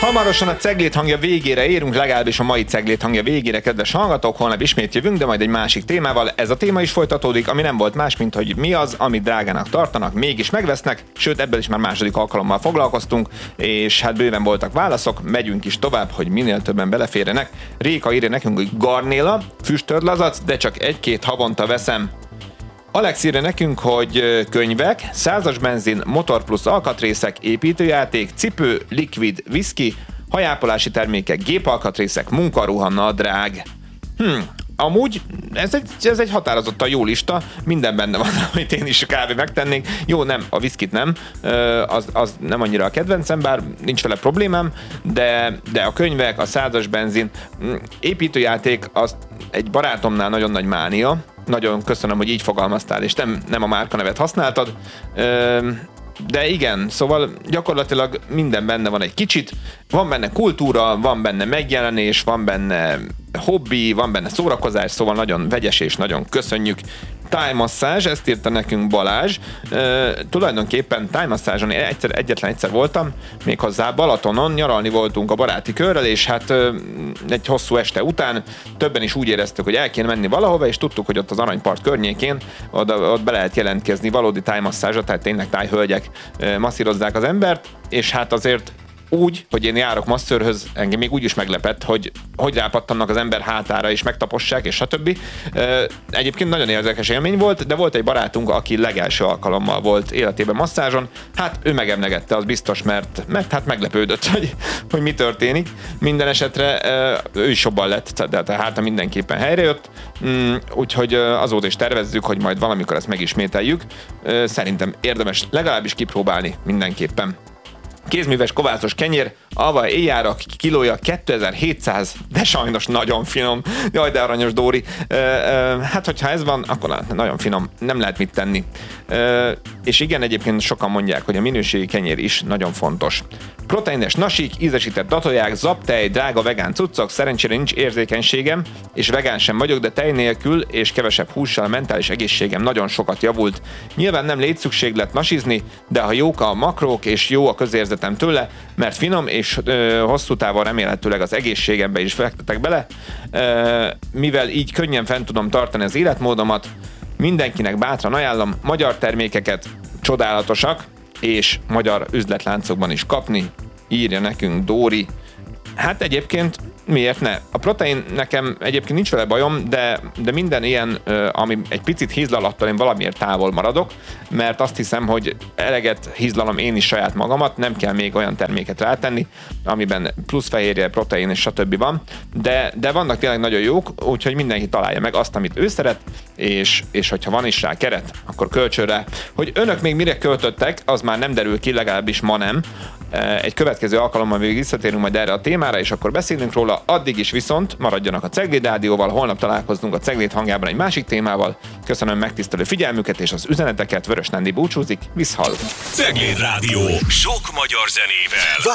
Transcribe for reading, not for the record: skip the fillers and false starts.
Hamarosan a Ceglét hangja végére érünk, legalábbis a mai Ceglét hangja végére, kedves hallgatók, holnap ismét jövünk, de majd egy másik témával. Ez a téma is folytatódik, ami nem volt más, mint hogy mi az, amit drágának tartanak, mégis megvesznek, sőt ebből is már második alkalommal foglalkoztunk, és hát bőven voltak válaszok, megyünk is tovább, hogy minél többen beleférjenek. Réka írja nekünk, hogy garnéla, füstörlazac, de csak egy-két havonta veszem. Alex írja nekünk, hogy könyvek, 100-as benzin, motor plusz alkatrészek, építőjáték, cipő, likvid, whisky, hajápolási termékek, gépalkatrészek, munkaruha, nadrág. Amúgy ez egy határozottan jó lista, minden benne van, amit én is kb. Megtennék. Jó, nem, a whiskyt nem, az nem annyira a kedvencem, bár nincs vele problémám, de a könyvek, a 100-as benzin, építőjáték, az egy barátomnál nagyon nagy mánia. Nagyon köszönöm, hogy így fogalmaztál, és nem a márkanevet használtad. De igen, szóval gyakorlatilag minden benne van egy kicsit. Van benne kultúra, van benne megjelenés, van benne hobbi, van benne szórakozás, szóval nagyon vegyes és nagyon köszönjük. Tájmasszázs, ezt írta nekünk Balázs. Tulajdonképpen tájmasszázson egyetlen egyszer voltam, méghozzá Balatonon, nyaralni voltunk a baráti körrel, és hát egy hosszú este után többen is úgy éreztük, hogy el kéne menni valahova, és tudtuk, hogy ott az Aranypart környékén ott be lehet jelentkezni valódi tájmasszázsra, tehát tényleg tájhölgyek masszírozzák az embert, és hát azért úgy, hogy én járok masszörhöz, engem még úgy is meglepett, hogy rápattannak az ember hátára és megtapossák, és stb. Egyébként nagyon érdekes élmény volt, de volt egy barátunk, aki legelső alkalommal volt életében masszázson. Hát ő megemlegette, az biztos, mert hát meglepődött, hogy mi történik. Minden esetre ő is jobban lett, de hát mindenképpen helyrejött. Úgyhogy azóta is tervezzük, hogy majd valamikor ezt megismételjük. Szerintem érdemes legalábbis kipróbálni mindenképpen. Kézműves kovászos kenyér, alva éjjára kilója 2700, de sajnos nagyon finom. Jaj, de aranyos Dóri. Hát, hogyha ez van, akkor nagyon finom. Nem lehet mit tenni. És igen, egyébként sokan mondják, hogy a minőségi kenyér is nagyon fontos. Proteines nasik, ízesített datóják, zaptej, drága vegán cuccok, szerencsére nincs érzékenységem, és vegán sem vagyok, de tej nélkül és kevesebb hússal a mentális egészségem nagyon sokat javult. Nyilván nem létszükséglet nasizni, de ha jók a makrók és jó a közérzetem tőle, mert finom és hosszú távon remélhetőleg az egészségembe is fektetek bele, mivel így könnyen fent tudom tartani az életmódomat, mindenkinek bátran ajánlom magyar termékeket, csodálatosak, és magyar üzletláncokban is kapni, írja nekünk Dóri. Hát egyébként miért ne? A protein nekem egyébként nincs vele bajom, de minden ilyen, ami egy picit hízlal, attól én valamiért távol maradok, mert azt hiszem, hogy eleget hízlalom én is saját magamat, nem kell még olyan terméket rátenni, amiben plusz fehérje, protein és stb. Van, de vannak tényleg nagyon jók, úgyhogy mindenki találja meg azt, amit ő szeret, és hogyha van is rá keret, akkor költsön rá. Hogy önök még mire költöttek, az már nem derül ki, legalábbis ma nem. Egy következő alkalommal még visszatérünk majd erre a témára, és akkor beszélünk róla. Addig is viszont maradjanak a Ceglét Rádióval, holnap találkozunk a Ceglét hangjában egy másik témával. Köszönöm megtisztelő figyelmüket és az üzeneteket, Vörös Nándi búcsúzik, viszhall! Ceglét Rádió, sok magyar zenével.